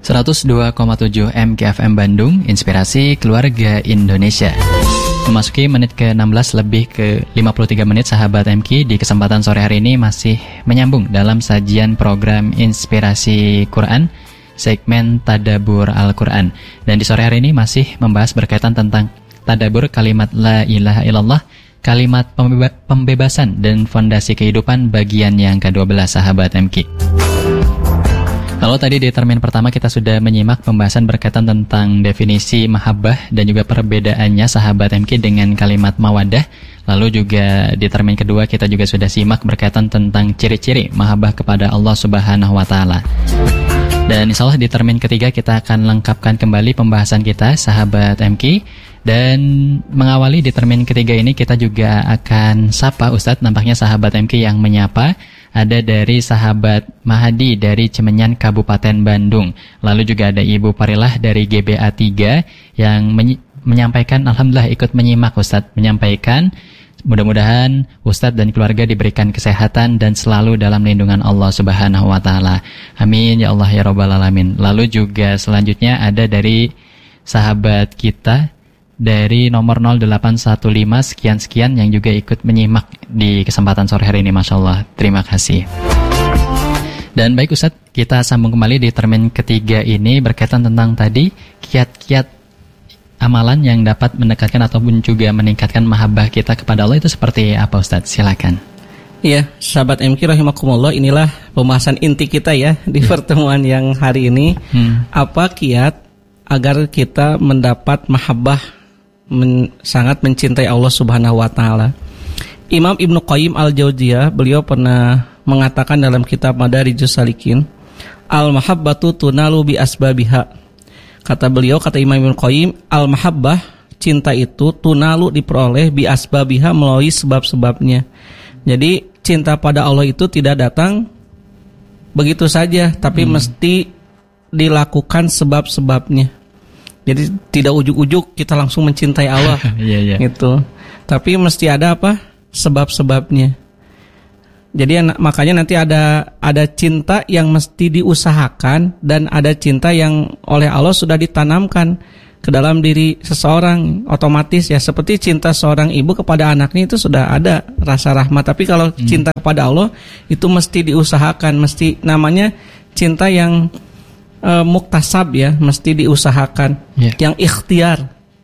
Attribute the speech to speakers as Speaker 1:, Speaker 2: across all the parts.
Speaker 1: 102,7 MKFM Bandung, Inspirasi Keluarga Indonesia. Memasuki menit ke-16 lebih ke 53 menit, sahabat MK, di kesempatan sore hari ini masih menyambung dalam sajian program Inspirasi Quran, segmen Tadabbur Al-Quran. Dan di sore hari ini masih membahas berkaitan tentang tadabbur kalimat La ilaha illallah, kalimat pembebasan dan fondasi kehidupan bagian yang ke-12, sahabat MK. Lalu tadi di termin pertama kita sudah menyimak pembahasan berkaitan tentang definisi mahabbah dan juga perbedaannya, sahabat MK, dengan kalimat mawaddah. Lalu juga di termin kedua kita juga sudah simak berkaitan tentang ciri-ciri mahabbah kepada Allah Subhanahu wa Ta'ala. Dan insya Allah di termin ketiga kita akan lengkapkan kembali pembahasan kita, sahabat MK. Dan mengawali di termin ketiga ini kita juga akan sapa Ustadz, nampaknya sahabat MK yang menyapa. Ada dari sahabat Mahadi dari Cimenyan, Kabupaten Bandung. Lalu juga ada Ibu Parilah dari GBA 3 yang menyampaikan, alhamdulillah ikut menyimak Ustadz, menyampaikan mudah-mudahan Ustadz dan keluarga diberikan kesehatan dan selalu dalam lindungan Allah Subhanahu wa Ta'ala. Amin ya Allah ya Rabbal Alamin. Lalu juga selanjutnya ada dari sahabat kita dari nomor 0815 sekian-sekian yang juga ikut menyimak di kesempatan sore hari ini. Masya Allah, terima kasih. Dan baik Ustadz, kita sambung kembali di termin ketiga ini berkaitan tentang tadi kiat-kiat amalan yang dapat mendekatkan ataupun juga meningkatkan mahabbah kita kepada Allah, itu seperti apa Ustadz? Silakan.
Speaker 2: Iya, sahabat MK rahimakumullah, inilah pembahasan inti kita ya di pertemuan yang hari ini. Apa kiat agar kita mendapat mahabbah, sangat mencintai Allah Subhanahu wa Ta'ala. Imam Ibnu Qayyim Al-Jauziyah, beliau pernah mengatakan dalam kitab Madarijus Salikin, al-mahabbatu tunalu bi asbabiha. Kata beliau, kata Imam Ibnu Qayyim, al-mahabbah, cinta itu tunalu, diperoleh, bi asbabiha, melalui sebab-sebabnya. Jadi cinta pada Allah itu tidak datang begitu saja, tapi mesti dilakukan sebab-sebabnya. Jadi tidak ujuk-ujuk kita langsung mencintai Allah, gitu. Tapi mesti ada apa? Sebab-sebabnya. Jadi makanya nanti ada cinta yang mesti diusahakan dan ada cinta yang oleh Allah sudah ditanamkan ke dalam diri seseorang, otomatis ya. Seperti cinta seorang ibu kepada anaknya itu sudah ada rasa rahmat. Tapi kalau cinta kepada Allah itu mesti diusahakan, mesti namanya cinta yang muktasab ya, mesti diusahakan, yang ikhtiar.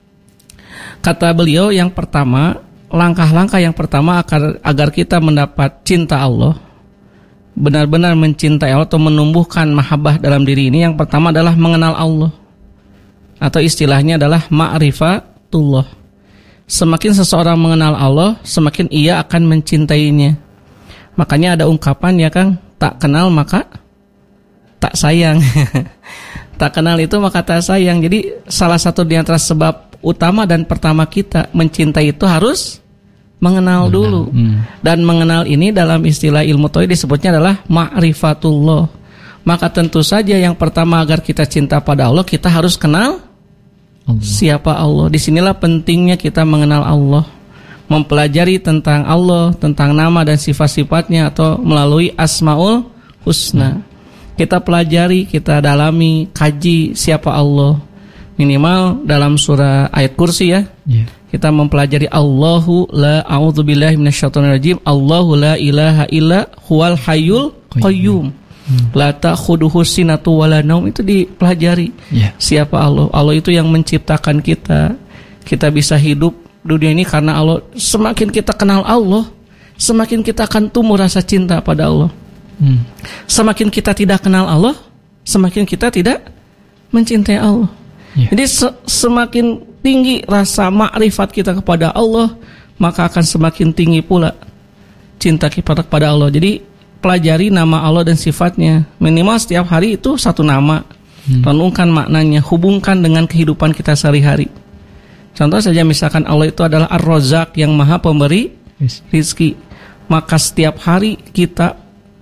Speaker 2: Kata beliau, yang pertama, langkah-langkah yang pertama agar kita mendapat cinta Allah, benar-benar mencintai Allah atau menumbuhkan mahabbah dalam diri ini, yang pertama adalah mengenal Allah, atau istilahnya adalah ma'rifatullah. Semakin seseorang mengenal Allah, semakin ia akan mencintainya. Makanya ada ungkapan ya Kang, tak kenal maka tak sayang. Tak kenal itu maka tak sayang. Jadi salah satu di antara sebab utama dan pertama kita mencintai itu harus mengenal dulu. Dan mengenal ini dalam istilah ilmu tauhid disebutnya adalah ma'rifatullah. Maka tentu saja yang pertama agar kita cinta pada Allah, kita harus kenal Allah. Siapa Allah. Disinilah pentingnya kita mengenal Allah, mempelajari tentang Allah, tentang nama dan sifat-sifatnya, atau melalui Asmaul Husna. Kita pelajari, kita dalami, kaji siapa Allah. Minimal dalam surah ayat kursi ya. Kita mempelajari Allahu la a'udzubillahi minasyaitonirrajim, Allahu la ilaha illa huwal hayyul qayyum. La ta'khuduhu sinatu wala naum, itu dipelajari. Siapa Allah? Allah itu yang menciptakan kita. Kita bisa hidup dunia ini karena Allah. Semakin kita kenal Allah, semakin kita akan tumbuh rasa cinta pada Allah. Semakin kita tidak kenal Allah, semakin kita tidak mencintai Allah. Jadi semakin tinggi rasa makrifat kita kepada Allah, maka akan semakin tinggi pula cinta kita kepada Allah. Jadi pelajari nama Allah dan sifatnya. Minimal setiap hari itu satu nama. Renungkan maknanya, hubungkan dengan kehidupan kita sehari-hari. Contoh saja misalkan Allah itu adalah Ar-Razzaq, yang maha pemberi rizki. Maka setiap hari kita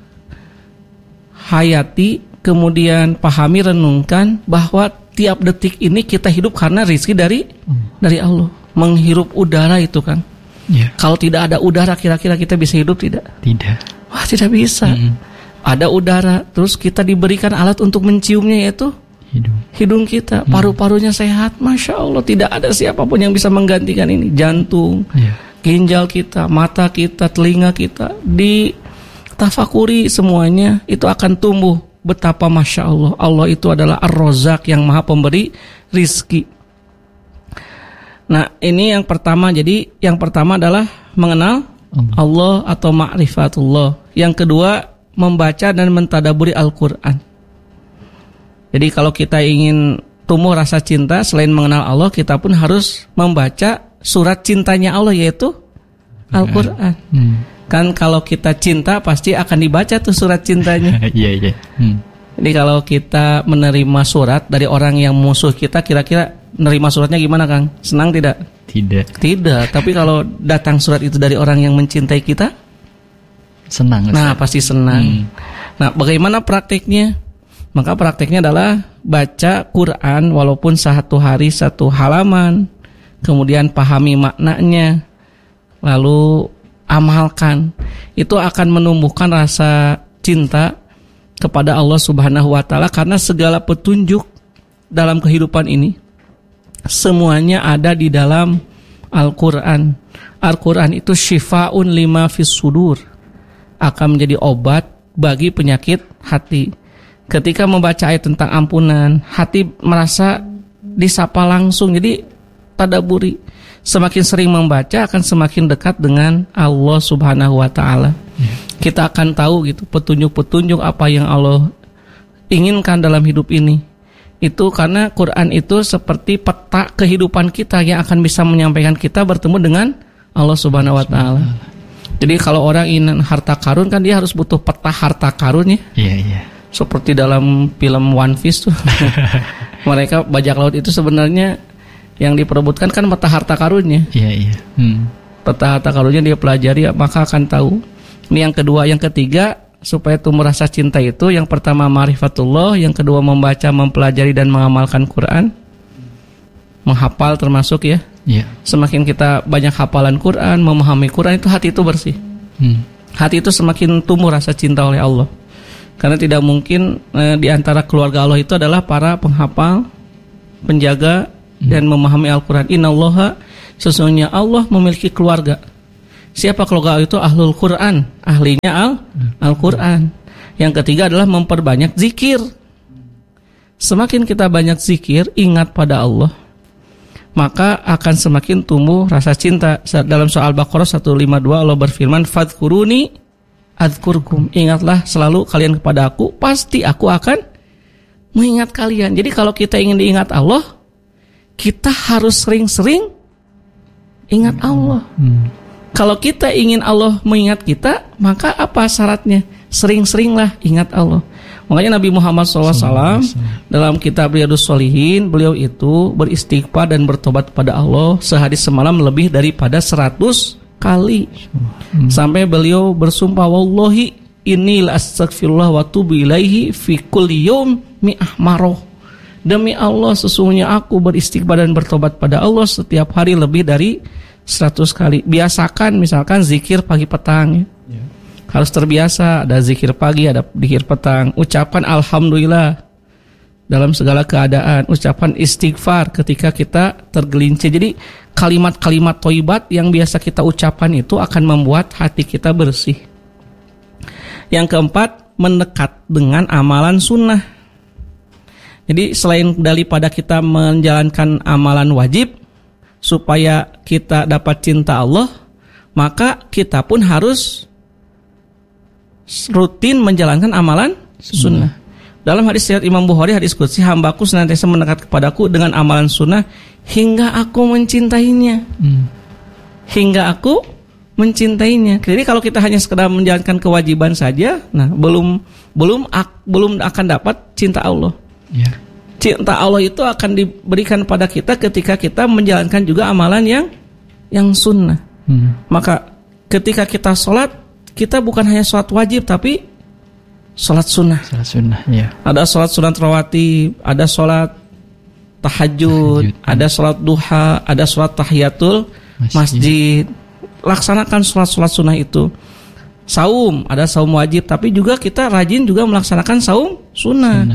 Speaker 2: hayati, kemudian pahami, renungkan bahwa tiap detik ini kita hidup karena rizki dari Allah. Menghirup udara itu kan. Kalau tidak ada udara, kira-kira kita bisa hidup tidak? Tidak. Wah, tidak bisa. Ada udara, terus kita diberikan alat untuk menciumnya, yaitu Hidung kita, paru-parunya sehat, Masya Allah, tidak ada siapapun yang bisa menggantikan ini. Jantung, ginjal kita, mata kita, telinga kita, di tafakuri semuanya itu akan tumbuh. Betapa Masya Allah, Allah itu adalah Ar-Razzaq yang maha pemberi rizki. Nah ini yang pertama. Jadi yang pertama adalah mengenal Allah atau ma'rifatullah. Yang kedua membaca dan mentadaburi Al-Quran. Jadi kalau kita ingin tumbuh rasa cinta, selain mengenal Allah, kita pun harus membaca surat cintanya Allah, yaitu Al-Quran. Kan kalau kita cinta pasti akan dibaca tuh surat cintanya.
Speaker 1: Iya.
Speaker 2: Jadi kalau kita menerima surat dari orang yang musuh kita, kira-kira menerima suratnya gimana, Kang? Senang tidak? Tidak. Tapi kalau datang surat itu dari orang yang mencintai kita,
Speaker 1: senang.
Speaker 2: Nah pasti senang. Nah bagaimana praktiknya? Maka praktiknya adalah baca Quran walaupun satu hari satu halaman, kemudian pahami maknanya, lalu amalkan. Itu akan menumbuhkan rasa cinta kepada Allah Subhanahu wa Ta'ala, karena segala petunjuk dalam kehidupan ini semuanya ada di dalam Al-Quran. Al-Quran itu syifaun lima fis sudur, akan menjadi obat bagi penyakit hati. Ketika membaca ayat tentang ampunan, hati merasa disapa langsung. Jadi tadaburi. Semakin sering membaca akan semakin dekat dengan Allah Subhanahu wa Ta'ala. Kita akan tahu gitu petunjuk-petunjuk apa yang Allah inginkan dalam hidup ini. Itu karena Quran itu seperti peta kehidupan kita yang akan bisa menyampaikan kita bertemu dengan Allah Subhanahu wa Ta'ala. Jadi kalau orang ingin harta karun kan dia harus butuh peta harta karunnya.
Speaker 1: Iya.
Speaker 2: Seperti dalam film One Piece tuh. Mereka bajak laut itu sebenarnya yang diperebutkan kan peta harta karunnya.
Speaker 1: Iya.
Speaker 2: Peta harta karunnya dia pelajari, maka akan tahu. Ini yang kedua. Yang ketiga, supaya tumbuh rasa cinta itu, yang pertama ma'rifatullah, yang kedua membaca, mempelajari dan mengamalkan Quran. Menghafal termasuk ya.
Speaker 1: Iya.
Speaker 2: Semakin kita banyak hafalan Quran, memahami Quran, itu hati itu bersih. Hati itu semakin tumbuh rasa cinta oleh Allah. Karena tidak mungkin di antara keluarga Allah itu adalah para penghafal, penjaga dan memahami Al-Quran. Innallaha, sesungguhnya Allah memiliki keluarga. Siapa keluarga itu? Ahlul Quran, ahlinya Al-Quran. Yang ketiga adalah memperbanyak zikir. Semakin kita banyak zikir, ingat pada Allah, maka akan semakin tumbuh rasa cinta. Dalam surah Al-Baqarah 152 Allah berfirman, fadhkuruni adzkurkum, ingatlah selalu kalian kepada aku, pasti aku akan mengingat kalian. Jadi kalau kita ingin diingat Allah, kita harus sering-sering ingat Allah. Kalau kita ingin Allah mengingat kita, maka apa syaratnya? Sering-seringlah ingat Allah. Makanya Nabi Muhammad SAW dalam kitab Riyadhus Shalihin, beliau itu beristighfar dan bertobat kepada Allah sehari semalam lebih daripada 100 kali. Sampai beliau bersumpah, wallahi inni la astaghfirullah wa atubu ilaihi fi kulli yaum mi'ah marrah. Demi Allah sesungguhnya aku beristighfar dan bertobat pada Allah setiap hari lebih dari 100 kali. Biasakan misalkan zikir pagi petang ya. Harus terbiasa, ada zikir pagi, ada zikir petang. Ucapkan alhamdulillah dalam segala keadaan. Ucapan istighfar ketika kita tergelincir. Jadi kalimat-kalimat thayyibat yang biasa kita ucapkan itu akan membuat hati kita bersih. Yang keempat, mendekat dengan amalan sunnah. Jadi selain daripada kita menjalankan amalan wajib supaya kita dapat cinta Allah, maka kita pun harus rutin menjalankan amalan sunnah. Dalam hadis riwayat Imam Bukhari, hadis qudsi, hambaku senantiasa mendekat kepadaku dengan amalan sunnah hingga aku mencintainya. Hingga aku mencintainya. Jadi kalau kita hanya sekedar menjalankan kewajiban saja, nah belum akan dapat cinta Allah.
Speaker 1: Ya.
Speaker 2: Cinta Allah itu akan diberikan pada kita ketika kita menjalankan juga amalan yang sunnah. Maka ketika kita sholat, kita bukan hanya sholat wajib tapi sholat sunnah.
Speaker 1: Sholat sunnah, ya.
Speaker 2: Ada sholat sunat rawatib, ada sholat tahajud, ada sholat duha, ada sholat tahiyatul masjid. Laksanakan sholat sunnah itu. Saum, ada saum wajib, tapi juga kita rajin juga melaksanakan saum sunnah.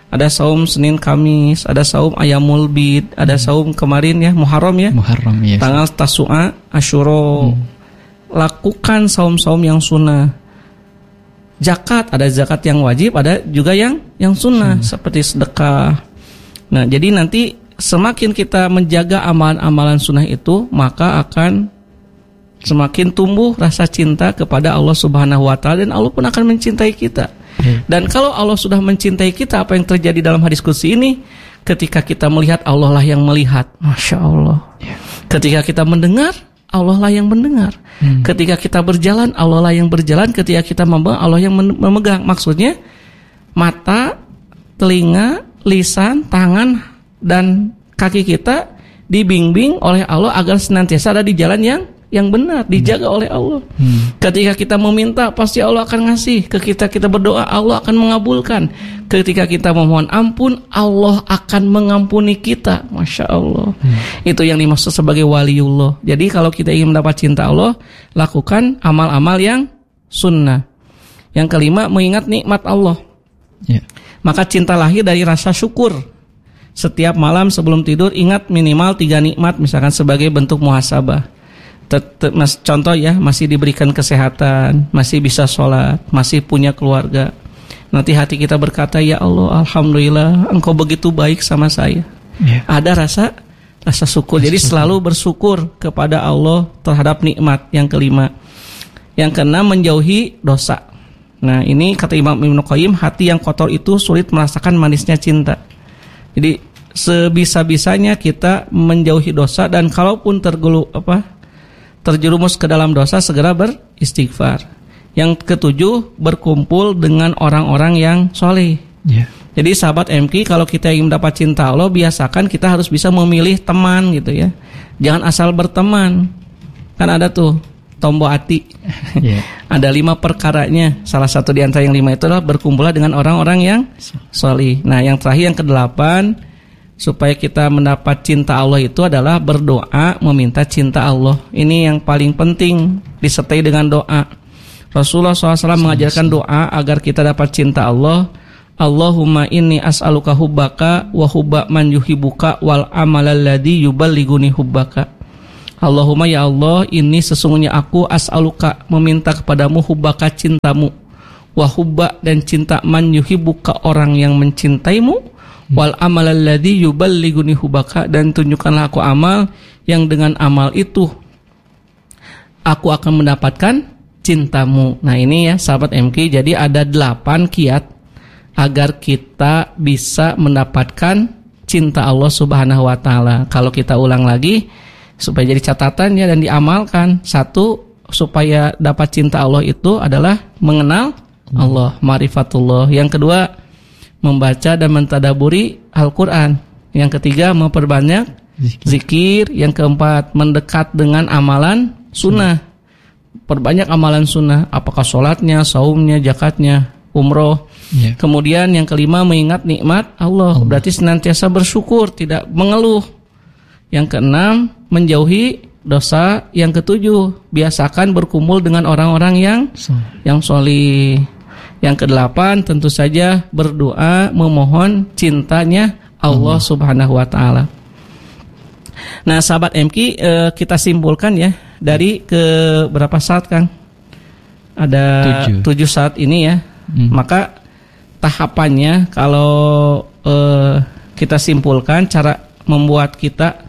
Speaker 2: Ada saum Senin Kamis, ada saum Ayamul Bid, ada saum kemarin ya Muharram ya.
Speaker 1: Muharram ya.
Speaker 2: Tanggal Tasu'a, Asyura. Lakukan saum-saum yang sunnah. Zakat, ada zakat yang wajib, ada juga yang sunnah seperti sedekah. Nah, jadi nanti semakin kita menjaga amalan-amalan sunnah itu, maka akan semakin tumbuh rasa cinta kepada Allah Subhanahu wa taala dan Allah pun akan mencintai kita. Dan kalau Allah sudah mencintai kita, apa yang terjadi dalam hadis qudsi ini? Ketika kita melihat, Allah lah yang melihat. Masya Allah. Ketika kita mendengar, Allah lah yang mendengar. Ketika kita berjalan, Allah lah yang berjalan. Ketika kita memegang, Allah yang memegang. Maksudnya mata, telinga, lisan, tangan, dan kaki kita dibimbing oleh Allah agar senantiasa ada di jalan yang benar, dijaga oleh Allah. Ketika kita meminta, pasti Allah akan ngasih. Ketika kita berdoa, Allah akan mengabulkan. Ketika kita memohon ampun, Allah akan mengampuni kita. Masya Allah. Itu yang dimaksud sebagai waliullah. Jadi kalau kita ingin mendapat cinta Allah, lakukan amal-amal yang sunnah. Yang kelima, mengingat nikmat Allah. Maka cinta lahir dari rasa syukur. Setiap malam sebelum tidur, ingat minimal 3 nikmat, misalkan sebagai bentuk muhasabah. Contoh ya, masih diberikan kesehatan, masih bisa sholat, masih punya keluarga. Nanti hati kita berkata, ya Allah, alhamdulillah, Engkau begitu baik sama saya. Ada rasa syukur. Jadi selalu bersyukur kepada Allah terhadap nikmat. Yang kelima. Yang keenam, menjauhi dosa. Nah, ini kata Imam Ibnu Qayyim, hati yang kotor itu sulit merasakan manisnya cinta. Jadi sebisa-bisanya kita menjauhi dosa, dan kalaupun terjerumus ke dalam dosa, segera beristighfar. Yang ketujuh, berkumpul dengan orang-orang yang soleh. Jadi sahabat MK, kalau kita ingin mendapat cinta Allah, biasakan kita harus bisa memilih teman gitu ya. Jangan asal berteman. Kan ada tuh tombol hati. Ada 5 perkaranya. Salah satu di antara yang 5 itu adalah berkumpul dengan orang-orang yang soleh. Nah, yang terakhir, yang ke-8, supaya kita mendapat cinta Allah itu adalah berdoa meminta cinta Allah. Ini yang paling penting, disertai dengan doa. Rasulullah SAW mengajarkan doa agar kita dapat cinta Allah. Allahumma inni as'aluka hubbaka wa hubba man yuhibuka wal amalal ladzi yuballighuni hubbaka. Allahumma, ya Allah, ini sesungguhnya aku as'aluka, meminta kepadamu, hubbaka, cintamu, wa hubba, dan cinta man yuhibuka, orang yang mencintaimu, wal amal alladzi yuballighuni hubaka, dan tunjukkanlah aku amal yang dengan amal itu aku akan mendapatkan cintamu. Nah, ini ya sahabat MK, jadi ada 8 kiat agar kita bisa mendapatkan cinta Allah Subhanahu wa taala. Kalau kita ulang lagi supaya jadi catatannya dan diamalkan. 1, supaya dapat cinta Allah itu adalah mengenal Allah, ma'rifatullah. Yang kedua, membaca dan mentadaburi Al-Quran. Yang ketiga, memperbanyak zikir. Yang keempat, mendekat dengan amalan sunnah. Perbanyak amalan sunnah, apakah sholatnya, saumnya, zakatnya, umroh. Kemudian yang kelima, mengingat nikmat Allah. Berarti senantiasa bersyukur, tidak mengeluh. Yang keenam, menjauhi dosa. Yang ketujuh, biasakan berkumpul dengan orang-orang yang sholih. Yang ke-8, tentu saja berdoa memohon cintanya Allah Subhanahu wa taala. Nah, sahabat MK, kita simpulkan ya dari ke berapa saat, Kang? Ada 7 saat ini ya. Maka tahapannya kalau kita simpulkan cara membuat kita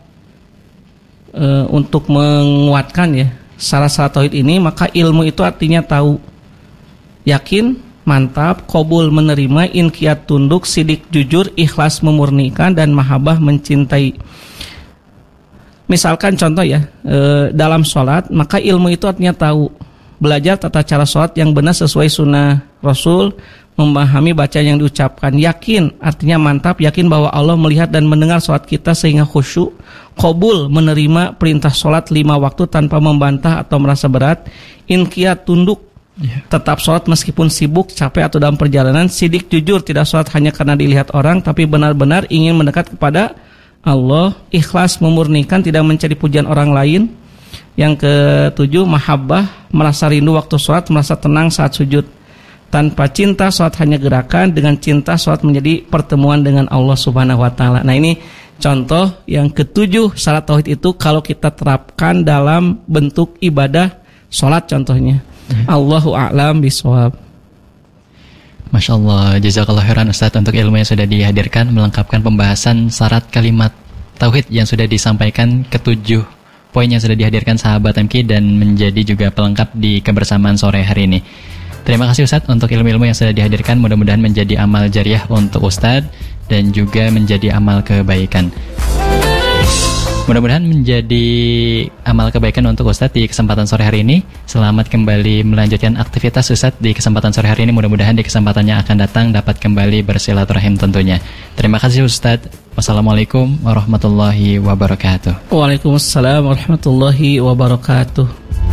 Speaker 2: untuk menguatkan ya syarat-syarat tauhid ini, maka ilmu itu artinya tahu, yakin, mantap, qabul menerima, inqiyad tunduk, sidik jujur, ikhlas memurnikan, dan mahabbah mencintai. Misalkan contoh ya, dalam sholat, maka ilmu itu artinya tahu, belajar tata cara sholat yang benar sesuai sunnah Rasul, memahami bacaan yang diucapkan. Yakin artinya mantap, yakin bahwa Allah melihat dan mendengar sholat kita sehingga khusyuk. Qabul menerima perintah sholat 5 waktu tanpa membantah atau merasa berat. Inqiyad tunduk, tetap sholat meskipun sibuk, capek, atau dalam perjalanan. Sidik jujur, tidak sholat hanya karena dilihat orang, tapi benar-benar ingin mendekat kepada Allah. Ikhlas memurnikan, tidak mencari pujian orang lain. Yang ke-7, mahabbah, merasa rindu waktu sholat, merasa tenang saat sujud. Tanpa cinta salat hanya gerakan, dengan cinta salat menjadi pertemuan dengan Allah Subhanahu wa taala. Nah, ini contoh yang ketujuh syarat tauhid itu kalau kita terapkan dalam bentuk ibadah salat contohnya. Allahu a'lam bishawab.
Speaker 1: Masya Allah, jazakallah khairan Ustaz untuk ilmu yang sudah dihadirkan, melengkapkan pembahasan syarat kalimat tauhid yang sudah disampaikan, ketujuh poin yang sudah dihadirkan sahabat MK dan menjadi juga pelengkap di kebersamaan sore hari ini. Terima kasih Ustaz untuk ilmu-ilmu yang sudah dihadirkan, mudah-mudahan menjadi amal jariah untuk Ustaz dan juga menjadi amal kebaikan. Mudah-mudahan menjadi amal kebaikan untuk Ustadz di kesempatan sore hari ini. Selamat kembali melanjutkan aktivitas Ustadz di kesempatan sore hari ini. Mudah-mudahan di kesempatannya akan datang dapat kembali bersilaturahim tentunya. Terima kasih Ustadz. Wassalamualaikum warahmatullahi wabarakatuh.
Speaker 2: Waalaikumsalam warahmatullahi wabarakatuh.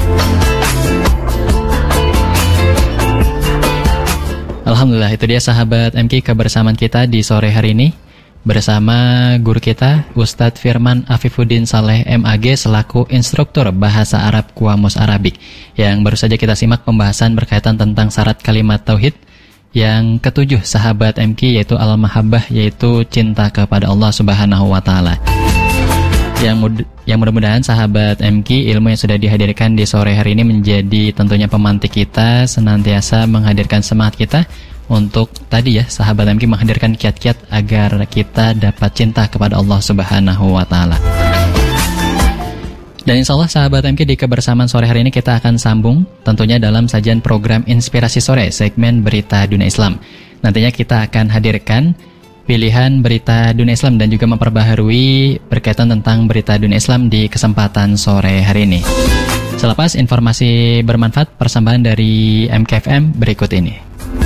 Speaker 1: Alhamdulillah, itu dia sahabat MK kebersamaan kita di sore hari ini bersama guru kita Ustadz Firman Afifuddin Saleh MAG selaku instruktur bahasa Arab Qamus Arabik, yang baru saja kita simak pembahasan berkaitan tentang syarat kalimat tauhid yang ketujuh sahabat MK, yaitu al-mahabbah, yaitu cinta kepada Allah Subhanahu wa taala. Yang mudah-mudahan sahabat MK, ilmu yang sudah dihadirkan di sore hari ini menjadi tentunya pemantik kita, senantiasa menghadirkan semangat kita untuk tadi ya sahabat MK menghadirkan kiat-kiat agar kita dapat cinta kepada Allah Subhanahu wa taala. Dan insya Allah sahabat MK, di kebersamaan sore hari ini kita akan sambung tentunya dalam sajian program Inspirasi Sore segmen Berita Dunia Islam. Nantinya kita akan hadirkan pilihan berita dunia Islam dan juga memperbaharui berkaitan tentang berita dunia Islam di kesempatan sore hari ini. Selepas informasi bermanfaat persembahan dari MKFM berikut ini.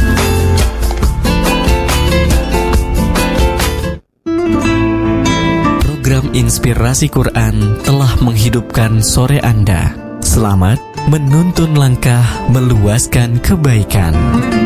Speaker 3: Program Inspirasi Quran telah menghidupkan sore Anda. Selamat menuntun langkah meluaskan kebaikan.